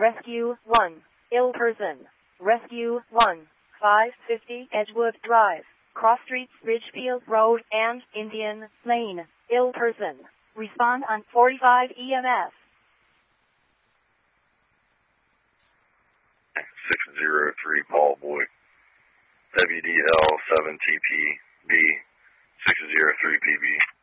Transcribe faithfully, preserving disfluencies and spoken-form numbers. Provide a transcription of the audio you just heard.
Rescue one. Ill person. Rescue one. five fifty Edgewood Drive, Cross Streets, Ridgefield Road, and Indian Lane. Ill person. Respond on forty-five E M S. six zero three Paul Boy. W D L seven T P B six zero three P B.